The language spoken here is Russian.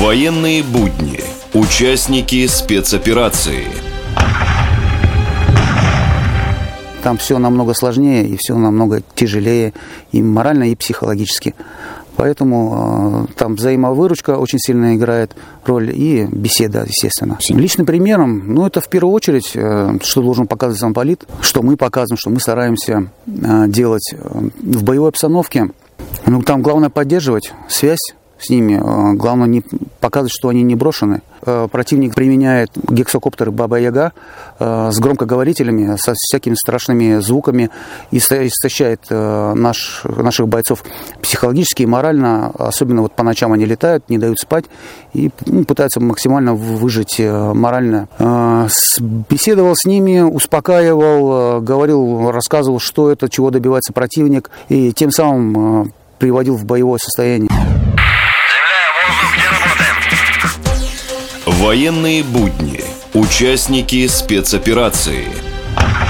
Военные будни. Участники спецоперации. Там все намного сложнее и все намного тяжелее и морально, и психологически. Поэтому там взаимовыручка очень сильно играет роль и беседа, естественно. Личным примером, это в первую очередь, что должен показывать замполит, что мы показываем, что мы стараемся делать в боевой обстановке. Там главное поддерживать связь с ними, главное не показывать, что они не брошены. Противник применяет гексокоптеры Баба-Яга с громкоговорителями, со всякими страшными звуками, и истощает наших бойцов психологически и морально. Особенно по ночам они летают, не дают спать и пытаются максимально выжить морально. Беседовал с ними, успокаивал, говорил, рассказывал, что это, чего добивается противник, и тем самым приводил в боевое состояние. Военные будни. Участники спецоперации.